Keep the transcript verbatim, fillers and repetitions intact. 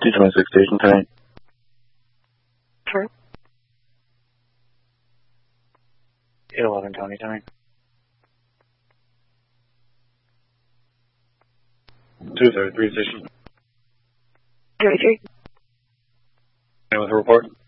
two twenty-six station tonight. Sure. eight eleven Tony tonight. two thirty-three station. thirty-three. With a report.